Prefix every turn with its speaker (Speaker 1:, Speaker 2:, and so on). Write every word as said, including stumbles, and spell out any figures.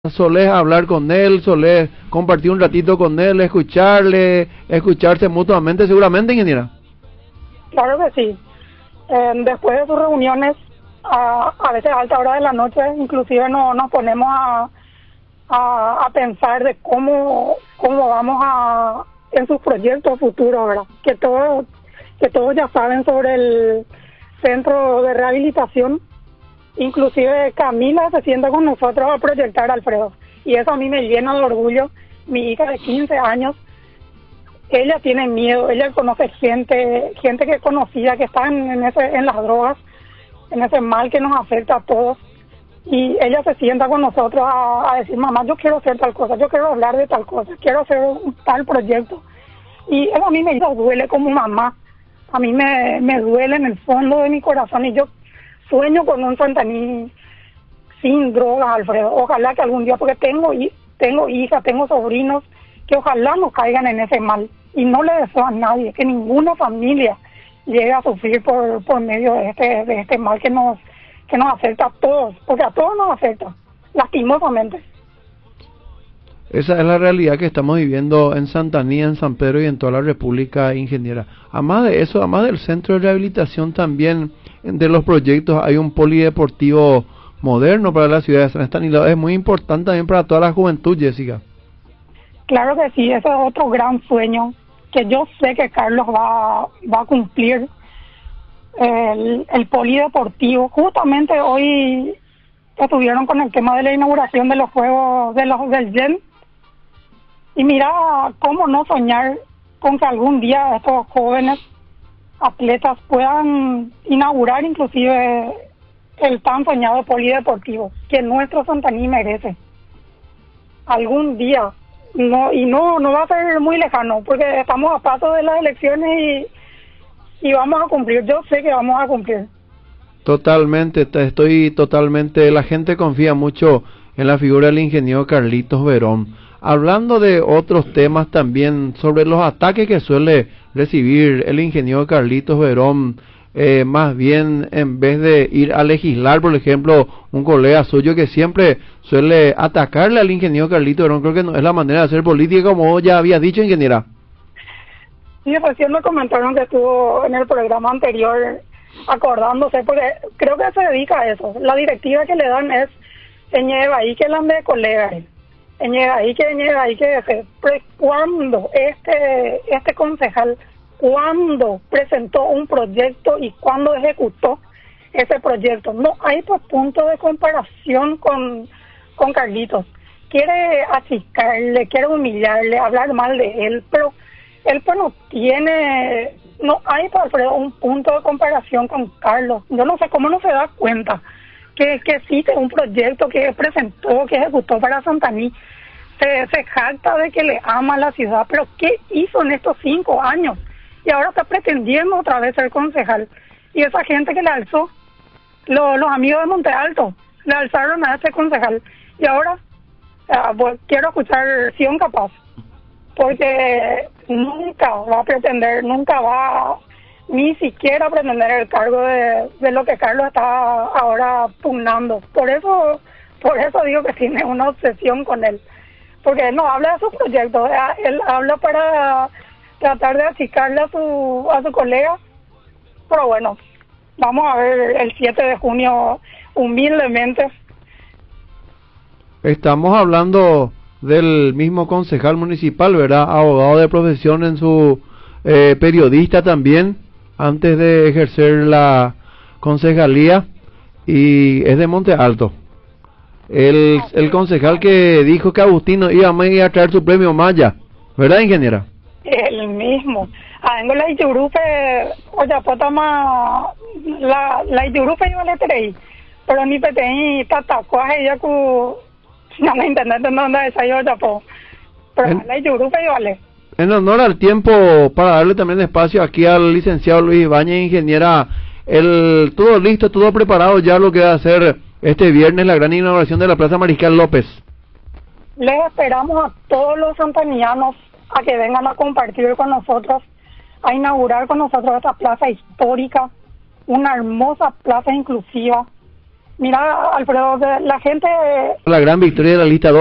Speaker 1: solés hablar con él, solés compartir un ratito con él, escucharle, escucharse mutuamente, seguramente, ingeniera.
Speaker 2: Claro que sí. Eh, después de sus reuniones, a, a veces a alta hora de la noche, inclusive no, nos ponemos a, a, a pensar de cómo, cómo vamos a, en sus proyectos futuros, ¿verdad? Que todos, que todos ya saben sobre el centro de rehabilitación. Inclusive Camila se sienta con nosotros a proyectar a Alfredo, y eso a mí me llena de orgullo. Mi hija de quince años, ella tiene miedo, ella conoce gente, gente que conocía que está en, en, ese, en las drogas, en ese mal que nos afecta a todos, y ella se sienta con nosotros a, a decir, mamá, yo quiero hacer tal cosa, yo quiero hablar de tal cosa, quiero hacer un tal proyecto, y eso a mí me duele como mamá, a mí me, me duele en el fondo de mi corazón, y yo sueño con un Santaní sin drogas, Alfredo. Ojalá que algún día, porque tengo tengo hijas, tengo sobrinos, que ojalá no caigan en ese mal. Y no le deseo a nadie, que ninguna familia llegue a sufrir por por medio de este de este mal que nos que nos afecta a todos, porque a todos nos afecta, lastimosamente.
Speaker 1: Esa es la realidad que estamos viviendo en Santaní, en San Pedro y en toda la República, ingeniera. Además de eso, además del centro de rehabilitación, también de los proyectos hay un polideportivo moderno para la ciudad de San Estanislao. Es muy importante también para toda la juventud, Jessica.
Speaker 2: Claro que sí, ese es otro gran sueño que yo sé que Carlos va, va a cumplir. El, el polideportivo, justamente hoy estuvieron con el tema de la inauguración de los juegos de los del Gen. Y mira, cómo no soñar con que algún día estos jóvenes atletas puedan inaugurar inclusive el tan soñado polideportivo que nuestro Santaní merece. Algún día, no y no no va a ser muy lejano, porque estamos a paso de las elecciones y, y vamos a cumplir. Yo sé que vamos a cumplir.
Speaker 1: Totalmente, estoy totalmente, la gente confía mucho en la figura del ingeniero Carlitos Verón. Hablando de otros temas también, sobre los ataques que suele recibir el ingeniero Carlitos Verón, eh, más bien en vez de ir a legislar, por ejemplo, un colega suyo que siempre suele atacarle al ingeniero Carlitos Verón, creo que no es la manera de hacer política, como ya había dicho, ingeniera.
Speaker 2: Sí, recién me comentaron que estuvo en el programa anterior acordándose, porque creo que se dedica a eso. La directiva que le dan es lleva ahí que la de colegas, lleva ahí que lleva ahí que cuando este este concejal cuando presentó un proyecto y cuando ejecutó ese proyecto, no hay pues punto de comparación con con Carlitos. Quiere achicarle, quiere humillarle, hablar mal de él, pero él pues no tiene, no hay pues, Alfredo, un punto de comparación con Carlos. Yo no sé cómo no se da cuenta que, que existe un proyecto que presentó, que ejecutó para Santaní. Se, se jacta de que le ama a la ciudad, pero ¿qué hizo en estos cinco años? Y ahora está pretendiendo otra vez ser concejal. Y esa gente que le alzó, lo, los amigos de Monte Alto, le alzaron a ese concejal. Y ahora uh, pues, quiero escuchar Sion Capaz, porque nunca va a pretender, nunca va ni siquiera a pretender el cargo de, de lo que Carlos está ahora pugnando. Por eso, por eso digo que tiene una obsesión con él, porque él no habla de sus proyectos, él habla para tratar de achicarle a su a su colega. Pero bueno, vamos a ver el siete de junio humildemente.
Speaker 1: Estamos hablando del mismo concejal municipal, ¿verdad? Abogado de profesión en su eh, periodista también, antes de ejercer la concejalía, y es de Monte Alto. El, el concejal que dijo que Agustino iba a traer su premio Maya, ¿verdad, ingeniera?
Speaker 2: El mismo. Adengo la Iturupe, oye, potama, la, la Iturupe iba a le terei, pero ni petei tatacuaje ya cu, no me internet no anda esa yo ya po, pero en, la Iturupe iba a le.
Speaker 1: En honor al tiempo, para darle también espacio aquí al licenciado Luis Ibáñez, ingeniera, el todo listo, todo preparado ya lo que va a hacer este viernes la gran inauguración de la Plaza Mariscal López.
Speaker 2: Les esperamos a todos los santanianos a que vengan a compartir con nosotros, a inaugurar con nosotros esta plaza histórica, una hermosa plaza inclusiva, Mira, Alfredo, que la gente...
Speaker 1: La gran victoria de la lista dos.